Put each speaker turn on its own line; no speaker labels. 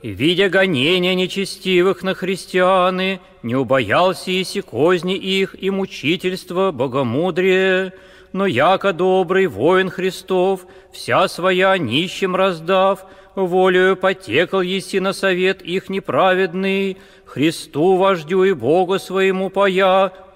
видя гонения нечестивых на христианы, не убоялся еси козни их и мучительства богомудрие, но яко добрый воин Христов, вся своя нищим раздав, волею потекал еси на совет их неправедный, Христу вождю и Богу своему пая,